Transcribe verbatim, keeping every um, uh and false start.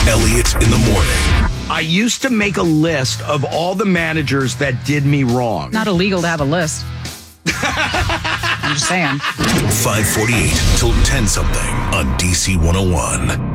Elliott in the morning. I used to make a list of all the managers that did me wrong. Not illegal to have a list. I'm just saying. five forty-eight till ten something on D C one oh one.